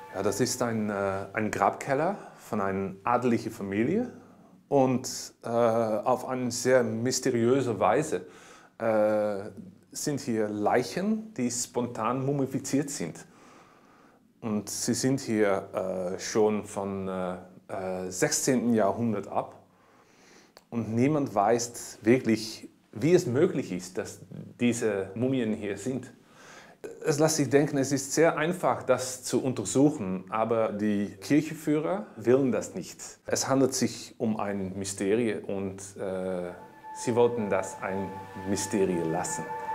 Ja, das ist ein Grabkeller von einer adeligen Familie und auf eine sehr mysteriöse Weise sind hier Leichen, die spontan mumifiziert sind. Und sie sind hier schon von 16. Jahrhundert ab und niemand weiß wirklich, wie es möglich ist, dass diese Mumien hier sind. Es lässt sich denken, es ist sehr einfach, das zu untersuchen, aber die Kirchenführer wollen das nicht. Es handelt sich um ein Mysterium und sie wollten das ein Mysterium lassen.